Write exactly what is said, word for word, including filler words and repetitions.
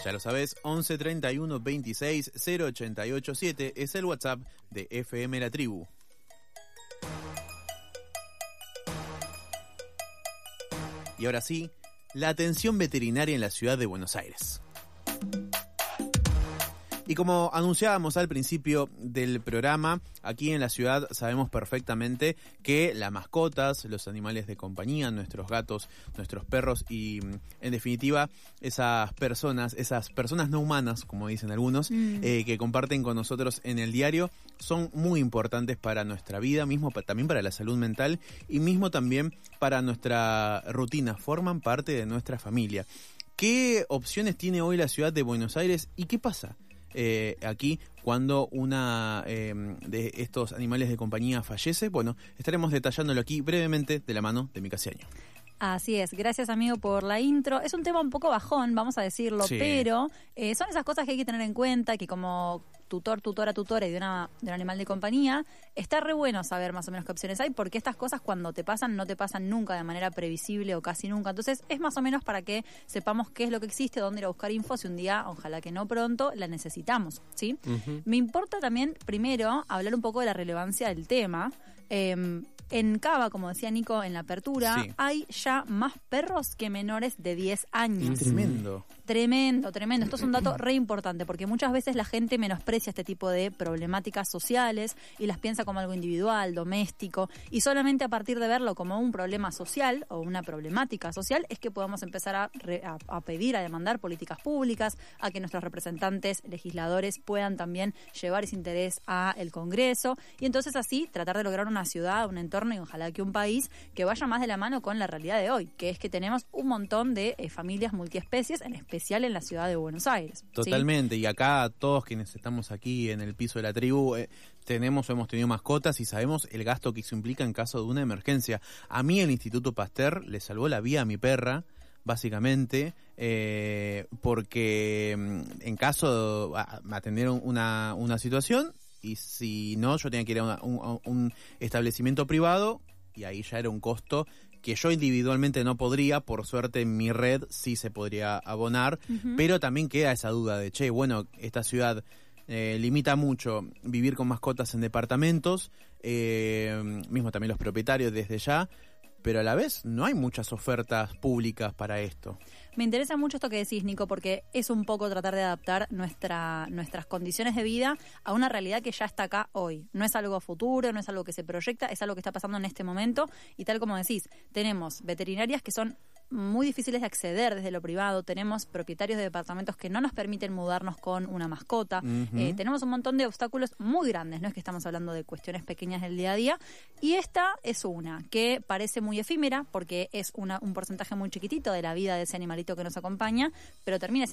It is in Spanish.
Ya lo sabés, once treinta y uno veintiséis cero ochenta y ocho siete es el WhatsApp de F M La Tribu. Y ahora sí, la atención veterinaria en la ciudad de Buenos Aires. Y como anunciábamos al principio del programa, aquí en la ciudad sabemos perfectamente que las mascotas, los animales de compañía, nuestros gatos, nuestros perros y, en definitiva, esas personas, esas personas no humanas, como dicen algunos, mm. eh, que comparten con nosotros en el diario, son muy importantes para nuestra vida, mismo pa- también para la salud mental y mismo también para nuestra rutina, forman parte de nuestra familia. ¿Qué opciones tiene hoy la ciudad de Buenos Aires y qué pasa Eh, aquí cuando una eh, de estos animales de compañía fallece? Bueno, estaremos detallándolo aquí brevemente de la mano de Mica Ciaño. Así es, gracias amigo por la intro. Es un tema un poco bajón, vamos a decirlo, sí. pero eh, son esas cosas que hay que tener en cuenta, que como tutor, tutora, tutora y de, una, de un animal de compañía, está re bueno saber más o menos qué opciones hay, porque estas cosas cuando te pasan, no te pasan nunca de manera previsible o casi nunca. Entonces es más o menos para que sepamos qué es lo que existe, dónde ir a buscar info, si un día, ojalá que no pronto, la necesitamos, ¿sí? Uh-huh. Me importa también, primero, hablar un poco de la relevancia del tema. Eh, En Cava, como decía Nico en la apertura, sí. hay ya más perros que menores de diez años. Tremendo. Tremendo, tremendo. Esto es un dato re importante porque muchas veces la gente menosprecia este tipo de problemáticas sociales y las piensa como algo individual, doméstico, y solamente a partir de verlo como un problema social o una problemática social es que podemos empezar a, re, a, a pedir, a demandar políticas públicas, a que nuestros representantes legisladores puedan también llevar ese interés al Congreso y entonces así tratar de lograr una ciudad, un entorno y ojalá que un país que vaya más de la mano con la realidad de hoy, que es que tenemos un montón de eh, familias multiespecies, en especial en la ciudad de Buenos Aires. Totalmente, ¿sí? Y acá todos quienes estamos aquí en el piso de la tribu eh, tenemos o hemos tenido mascotas y sabemos el gasto que eso implica en caso de una emergencia. A mí el Instituto Pasteur le salvó la vida a mi perra, básicamente, eh, porque en caso de atender una, una situación, y si no, yo tenía que ir a, una, un, a un establecimiento privado y ahí ya era un costo que yo individualmente no podría. Por suerte en mi red sí se podría abonar, uh-huh. pero también queda esa duda de, che, bueno, esta ciudad eh, limita mucho vivir con mascotas en departamentos, eh, mismo también los propietarios desde ya, pero a la vez no hay muchas ofertas públicas para esto. Me interesa mucho esto que decís, Nico, porque es un poco tratar de adaptar nuestra, nuestras condiciones de vida a una realidad que ya está acá hoy. No es algo futuro, no es algo que se proyecta, es algo que está pasando en este momento y tal como decís, tenemos veterinarias que son muy difíciles de acceder desde lo privado, tenemos propietarios de departamentos que no nos permiten mudarnos con una mascota, uh-huh. eh, tenemos un montón de obstáculos muy grandes, no es que estamos hablando de cuestiones pequeñas del día a día, y esta es una que parece muy efímera porque es una, un porcentaje muy chiquitito de la vida de ese animalito que nos acompaña, pero termina